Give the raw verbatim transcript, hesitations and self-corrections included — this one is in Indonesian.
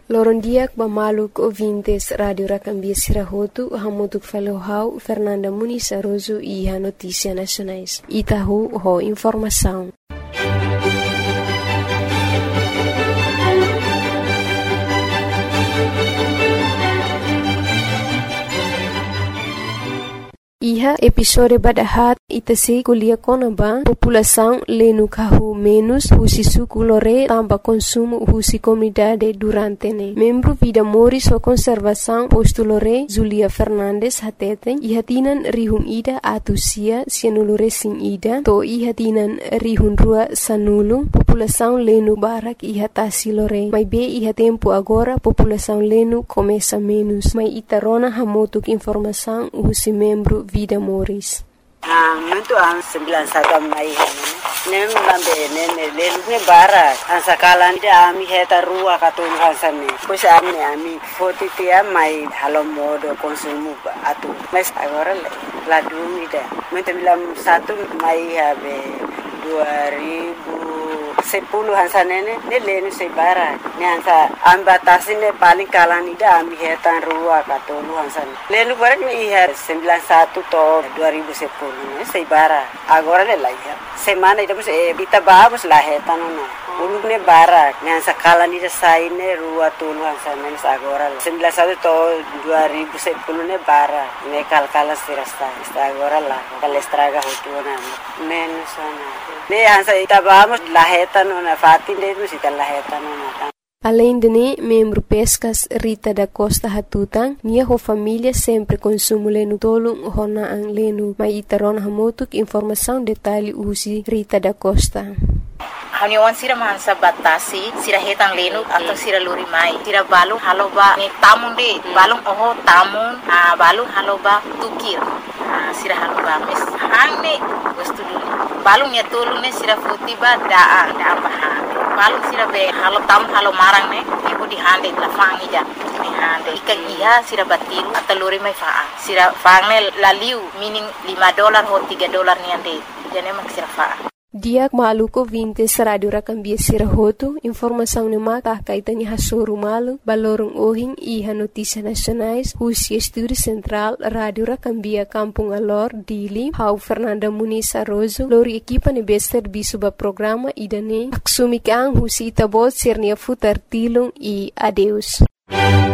Lorondiak Bamaluk ouvintes Radio Rakambia Sirahotu, Hamutuk Falohau, Fernanda Muniz Aroso e a Notícia Nacionais. Itahu ho informação. Iha episode badahat itasi kuliah konaba população lenu kahu menos husi suku lore tamba consumo husi comunidade durante ne. Membro Vida Moris o conservação posto lore Zulia Fernandes hateten iha tinan rihun ida atusia sianulure sin ida to iha tinan rihun rua sanulu população lenu barak iha tasi lore. Mai be iha tempo agora população lenu começa menos. Mai itarona hamotuk informação husi membro Vida Moris. Ah, muito an sembilan satu mai hane. Nem lambe nem len ne bara. An sakalan dia ami heta rua katung hansane. Pois ami ami forty tia mai halo modo konsumo atu. Mas agora la dumida. Muito bilam satu mai habe dua ribu sepuluh hansanene ne lenu sebara ne hansa ambatasine paling kalan ida ambi hetan rua katolu hansan lenu barak ne ihar sembilan satu to dua ribu sepuluh ne sebara agora le laiha semana ida mus e bita babus la hetan no uluk ne barak ne hansa kalan ida saine rua tolu hansan ne agora sembilan satu to dua ribu sepuluh ne bara ne kal-kala sirasta agora la kalestraga hotuna menos sana ne hansa ita babus la Além de ne, membro pescas Rita da Costa Hatutang, nia ho família sempre consumo lenu tolong hona ang lenu. Mai itaron hamotuk informação detalhe usi Rita da Costa. Haniwan sira mansa batasi sira hetang lenu atau sira luri mai sira balung haloba ni tamun de balung oho tamun a balung haloba tukir a sira haloba mes hangne gustu dulu balung ya tolu ne sira futiba daa daa baha balung sira be halo tam halo marang ne ibu di hande la fangi ja ni hande ikan iya sira batiru atau luri mai faa sira fangne laliu meaning lima dolar ho tiga dolar ni ande jane mak sira faa. Diak maluko vintes Radio Rakambia Sirahotu, informação ne maka kaitan iha soru malu, balorong ohing iha Notícia Nacionais, husi Estúdio Central, Radio Rakambia Kampung Alor, Dili, hau Fernanda Muniz Aroso, lori ekipa ne bester bisuba programa idane, aksumik ang husi itabot sirnia futar tilung i adeus.